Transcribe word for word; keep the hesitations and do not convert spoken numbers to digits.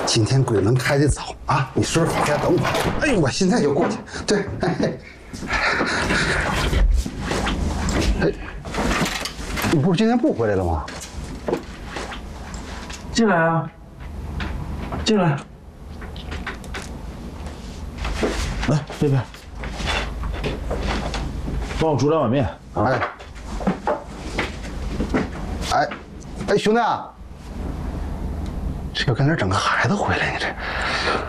今天归伦开的早啊，你收拾好家等我。哎，我现在就过去。对，哎，哎，你不是今天不回来了吗？ 进来啊，进来。来，贝贝，帮我煮两碗面啊。 哎，哎，哎，兄弟啊，这要跟哪整个孩子回来呢？这。